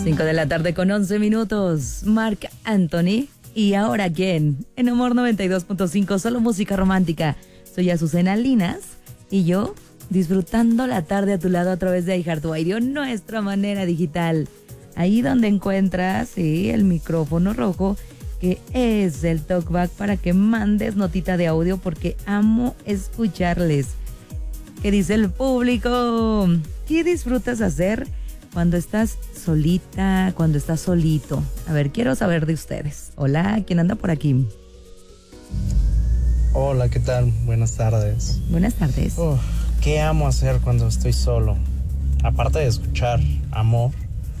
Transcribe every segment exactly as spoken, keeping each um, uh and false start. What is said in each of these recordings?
cinco de la tarde con once minutos. Marc Anthony. ¿Y ahora quién? En Amor noventa y dos punto cinco, solo música romántica. Soy Azucena Linas y yo disfrutando la tarde a tu lado a través de iHeartRadio, nuestra manera digital. Ahí donde encuentras, sí, el micrófono rojo, que es el talkback para que mandes notita de audio porque amo escucharles. ¿Qué dice el público? ¿Qué disfrutas hacer cuando estás solita, cuando estás solito? A ver, quiero saber de ustedes. Hola, ¿quién anda por aquí? Hola, ¿qué tal? Buenas tardes. Buenas tardes. Oh, ¿qué amo hacer cuando estoy solo? Aparte de escuchar amor,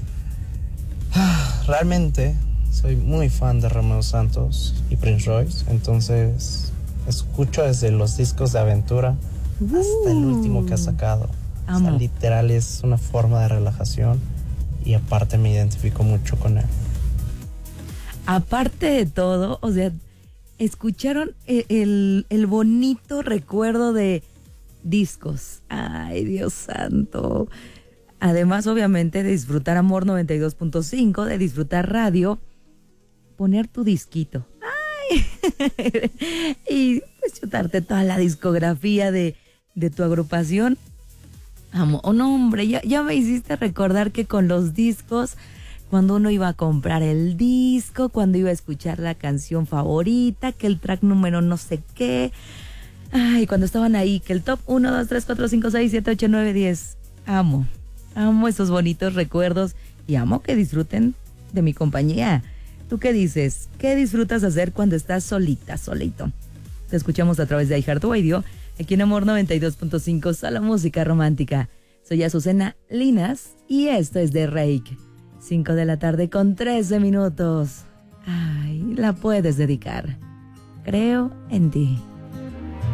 realmente soy muy fan de Romeo Santos y Prince Royce, entonces escucho desde los discos de aventura uh, hasta el último que ha sacado. Amo. O sea, literal es una forma de relajación y aparte me identifico mucho con él. Aparte de todo, o sea, escucharon el, el, el bonito recuerdo de discos. Ay, Dios santo. Además, obviamente, de disfrutar Amor noventa y dos punto cinco, de disfrutar radio, poner tu disquito. Ay. Y pues chutarte toda la discografía de, de tu agrupación. Amo. Oh, no, hombre, ya, ya me hiciste recordar que con los discos, cuando uno iba a comprar el disco, cuando iba a escuchar la canción favorita, que el track número no sé qué. Ay, cuando estaban ahí, que el top uno, dos, tres, cuatro, cinco, seis, siete, ocho, nueve, diez. Amo. Amo esos bonitos recuerdos y amo que disfruten de mi compañía. ¿Tú qué dices? ¿Qué disfrutas hacer cuando estás solita, solito? Te escuchamos a través de iHeartRadio, aquí en Amor noventa y dos punto cinco, solo música romántica. Soy Azucena Linas y esto es de Reik. cinco de la tarde con trece minutos. Ay, la puedes dedicar. Creo en ti.